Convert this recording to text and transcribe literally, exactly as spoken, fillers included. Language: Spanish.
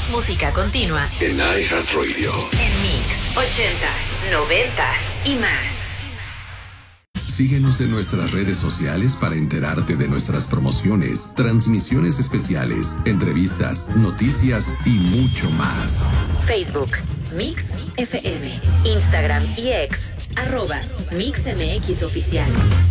Más música continua en iHeartRadio. En Mix, ochentas, noventas y más. Síguenos en nuestras redes sociales para enterarte de nuestras promociones, transmisiones especiales, entrevistas, noticias y mucho más. Facebook, Mix F M. Instagram y X, arroba Mix M X Oficial.